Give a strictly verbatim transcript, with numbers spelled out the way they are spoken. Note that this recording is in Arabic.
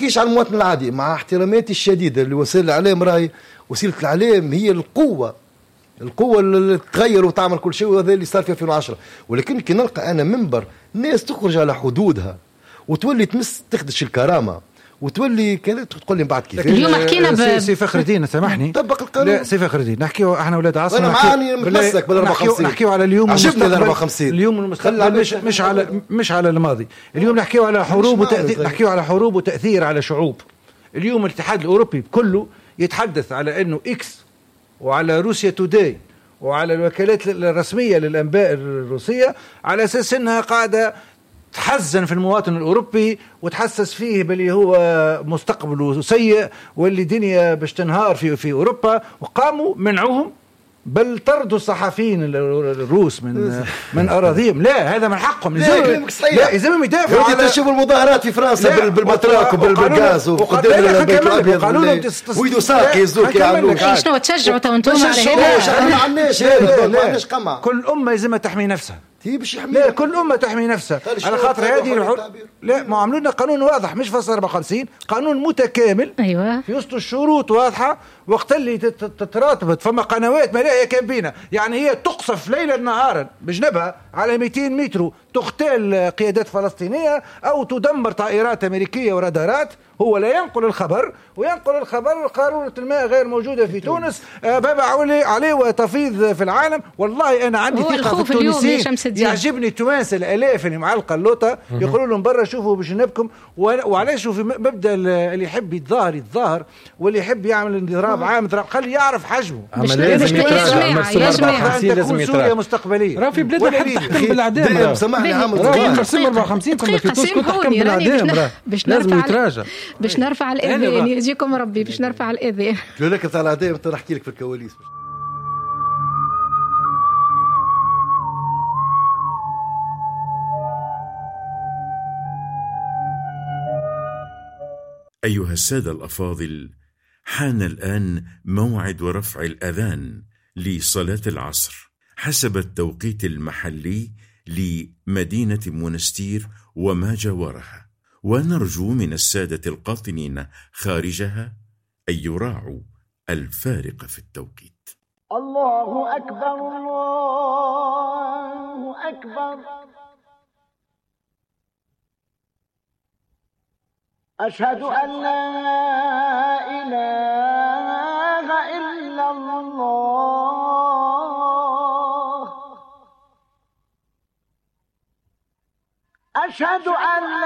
نحكيش عن المواطن العادي، مع احتراماتي الشديدة اللي وسائل الإعلام راهي وسيلة الإعلام هي القوة القوة اللي تغير وتعمل كل شيء، وهذا اللي صار في ألفين وعشرة. ولكن كي نلقى أنا منبر ناس تخرج على حدودها وتولي تمس تخدش الكرامة وتولي كذا تقول لي بعد كيف. اليوم حكينا ب سي فخر الدين سامحني طبق القانون. لا سي فخر الدين نحكيو احنا اولاد عصر. انا معاني متمسك بال أربعة وخمسين. نحكيو على اليوم عجبني ال أربعة وخمسين. اليوم المستقبل مش مش على مش على الماضي. اليوم نحكيو على حروب وتأثير، نحكيو على حروب وتأثير على شعوب. اليوم الاتحاد الأوروبي كله يتحدث على انه اكس وعلى روسيا توداي وعلى الوكالات الرسمية للأنباء الروسية على أساس أنها قاعدة تحزن في المواطن الأوروبي وتحسس فيه باللي هو مستقبله سيء واللي دنيا باش تنهار في في أوروبا، وقاموا منعوهم بل طردوا الصحفيين الروس من من أراضيهم. لا هذا من حقهم، لا يلزمهم يدافعوا على. تشوفوا المظاهرات في فرنسا بالبطراك وبالغاز وقدام البيت الأبيض ويدو ساقي يزوك يعملوا شنو تشجعوا انتم على هذا؟ ما عندناش ما عندناش قمع. كل أمة لازم تحمي نفسها. لا لا كل أمة تحمي نفسها على خاطر هذه الحر... لا ما عملوا لنا قانون واضح مش فصل أربعة وخمسين، قانون متكامل أيوة. في وسط الشروط واضحة، وقت اللي تتراتبت فما قنوات ما لا كامبينة، يعني هي تقصف ليلا نهارا بجنبها على مئتين متر تغتال قيادات فلسطينية أو تدمر طائرات أمريكية ورادارات. هو لا ينقل الخبر وينقل الخبر قارورة الماء غير موجودة في تونس بابا عليه وتفيض في العالم. والله أنا عندي ثقة في التونسيين، يعجبني التوانسة الآلاف اللي معلقة اللوطة يقولوا لهم برا شوفوا بجنبكم. وعليه شوفوا مبدأ اللي يحب يتظاهر يتظاهر واللي يحب يعمل انضراب عام خلي يعرف حجمه. لازم يتراجع أن تكون سوريا مستقبلية. راه في بلاد حد تحكم بالإعدام. سامحني عامل مرسوم أربعة وخمسين قبل في تونس كنت تحكم بالإعدام. لازم يتراجع باش نرفع الأذان. يجيكم ربي باش نرفع الأذان. لو لك بتاع الإعدام أنت نحكي لك في الكواليس. أيها السادة الأفاضل، حان الآن موعد رفع الأذان لصلاة العصر حسب التوقيت المحلي لمدينة منستير وما جاورها، ونرجو من السادة القاطنين خارجها أن يراعوا الفارق في التوقيت. الله أكبر الله أكبر أشهد أن لا إله إلا الله أشهد أن